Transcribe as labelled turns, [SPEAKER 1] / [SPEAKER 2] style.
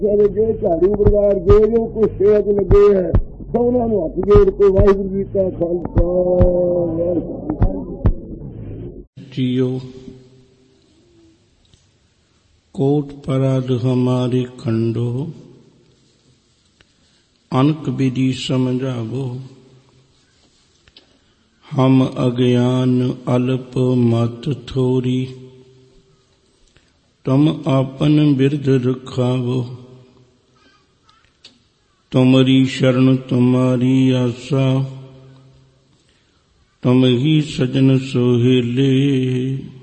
[SPEAKER 1] जो झाड़ू परिवार जो जो कुछ सेवा च लगे है सबना हथ जोड़ के वाहिगुरू जी का खालसा
[SPEAKER 2] जियो। कोट पराध हमारी खंडो अनक विधि समझावो। हम अज्ञान अल्प मत थोरी तुम आपन बिरद रखावो। तुमरी शरण तुम्हारी आसा तुम ही सजन सोहेले।